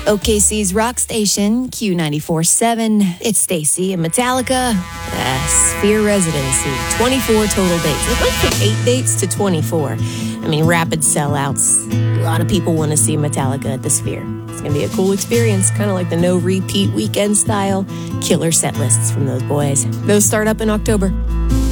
OKC's Rock Station, Q94.7. It's Stacy and Metallica. Sphere Residency, 24 total dates. It went from 8 dates to 24. I mean, rapid sellouts. A lot of people want to see Metallica at the Sphere. It's going to be a cool experience, kind of like the no-repeat weekend style. Killer set lists from those boys. Those start up in October.